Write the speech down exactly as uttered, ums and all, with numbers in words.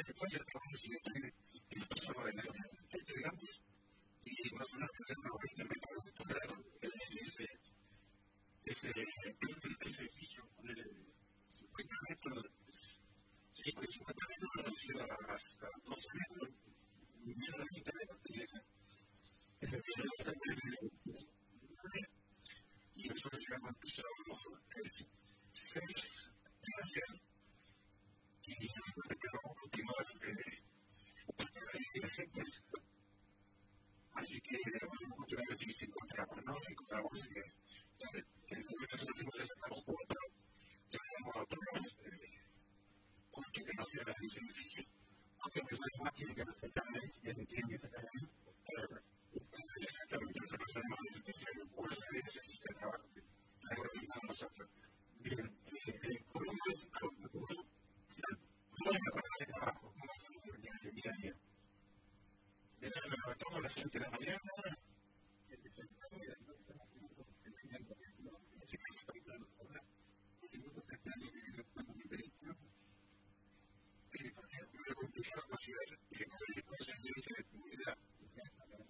después ya estamos siguiendo el paso de la fecha, digamos, y más o menos tener veinte metros de altura, ese, ese, ese, ese edificio, poner cincuenta metros, sí, pues cincuenta metros reducido hasta doce metros, menos de veinte metros tenía ese, ese piso y nosotros llegamos al piso seis en ayer y me quedamos continuar hasta la iglesia, pues, así que vamos a continuar así si encontramos, ¿no? Si encontramos que en el momento nosotros nos sacamos por otro, llamamos a otro coche que no sea de ese edificio, aunque pues la más tiene que respetar y ya se tiene que sacar ahí, exactamente, esa persona más especial, por eso necesita trabajo, algo así como nosotros. Bien, ¿cómo es ¿cómo es mejorar el trabajo? ¿Cómo es el día a día? Me levanto a las siete de la mañana,